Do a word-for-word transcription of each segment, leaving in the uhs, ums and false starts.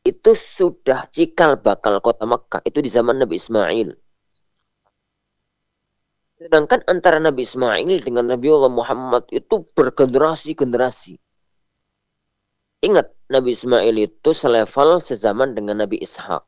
itu sudah cikal bakal kota Makkah itu di zaman Nabi Ismail. Sedangkan antara Nabi Ismail dengan Nabiullah Muhammad itu bergenerasi-generasi. Ingat, Nabi Ismail itu selevel sezaman dengan Nabi Ishak.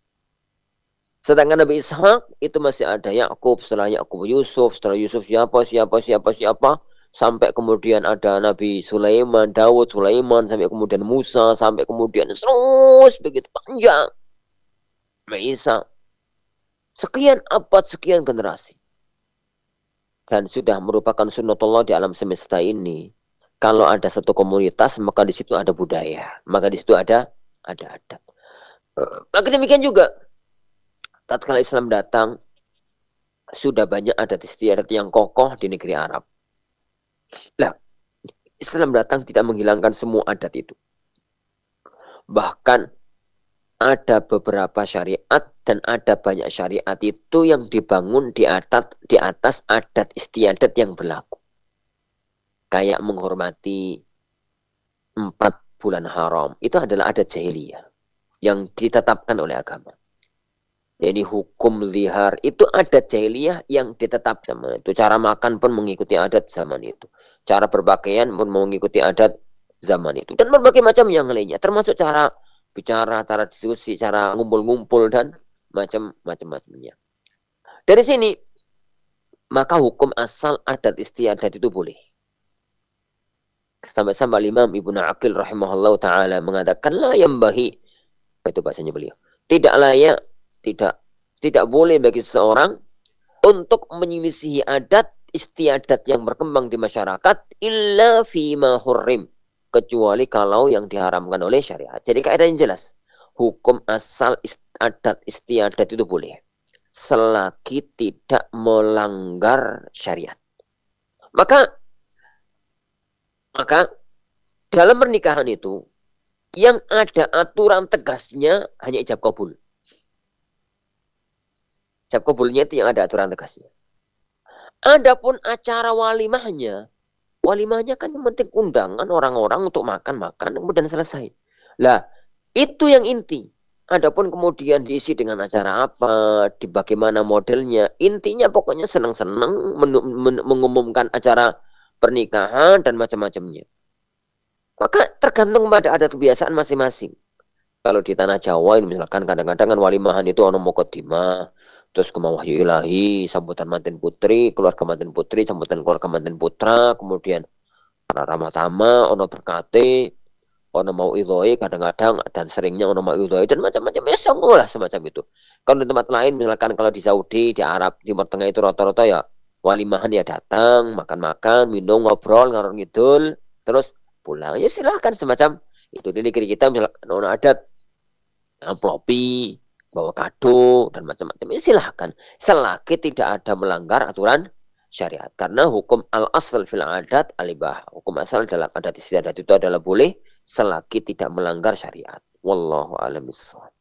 Sedangkan Nabi Ishak itu masih ada Yakub, setelah Yakub Yusuf, setelah Yusuf siapa, siapa, siapa, siapa. Sampai kemudian ada Nabi Sulaiman, Daud, Sulaiman, sampai kemudian Musa, sampai kemudian terus begitu panjang. Isa. Sekian abad, sekian generasi. Dan sudah merupakan sunnatullah di alam semesta ini. Kalau ada satu komunitas, maka di situ ada budaya. Maka di situ ada ada adat. Maka demikian juga. Tatkala Islam datang, sudah banyak adat istiadat yang kokoh di negeri Arab. Nah, Islam datang tidak menghilangkan semua adat itu. Bahkan ada beberapa syariat dan ada banyak syariat itu yang dibangun di atas di atas adat istiadat yang berlaku. Kayak menghormati empat bulan haram. Itu adalah adat jahiliyah yang ditetapkan oleh agama. Jadi hukum zihar itu adat jahiliyah yang ditetapkan zaman itu. Cara makan pun mengikuti adat zaman itu. Cara berpakaian pun mengikuti adat zaman itu. Dan berbagai macam yang lainnya. Termasuk cara bicara, cara diskusi, cara ngumpul-ngumpul dan macam-macamnya. Dari sini maka hukum asal adat istiadat itu boleh. Sampai-sampai Imam Ibnu Aqil rahimahullah ta'ala mengatakan la yambahi, itu bahasanya beliau, tidak layak, tidak tidak boleh bagi seseorang untuk menyelisihi adat istiadat yang berkembang di masyarakat illa fima hurrim, kecuali kalau yang diharamkan oleh syariat. Jadi kaidah yang jelas, hukum asal ist adat istiadat itu boleh selagi tidak melanggar syariat. Maka maka dalam pernikahan itu yang ada aturan tegasnya hanya ijab kabul. Ijab kabulnya itu yang ada aturan tegasnya. Adapun acara walimahnya, walimahnya kan yang penting undangan orang-orang untuk makan-makan, kemudian selesai. Lah, itu yang inti. Adapun kemudian diisi dengan acara apa, di bagaimana modelnya, intinya pokoknya senang-senang mengumumkan acara pernikahan dan macam-macamnya. Maka tergantung pada adat kebiasaan masing-masing. Kalau di tanah Jawa ini misalkan kadang-kadang kan walimahan itu ono muqaddimah, terus kemau wahyu ilahi, sambutan manten putri, keluarga manten putri, sambutan keluarga manten putra, kemudian para ramah tama, ono berkati, ono mau idhoi kadang-kadang dan seringnya ono mau idhoi dan macam-macam ya semua lah semacam itu. Kalau di tempat lain misalkan kalau di Saudi, di Arab, Timur Tengah itu rata-rata ya walimahan ya datang, makan-makan, minum, ngobrol, ngarang ngidul, terus pulang. Ya silahkan semacam itu. Di negeri kita misalkan ono adat amplopi, bawa kado dan macam-macam, ini silahkan selagi tidak ada melanggar aturan syariat, karena hukum al-asal fil adat alibah, hukum asal dalam adat istiadat itu adalah boleh selagi tidak melanggar syariat. Wallahu a'lam bishawab.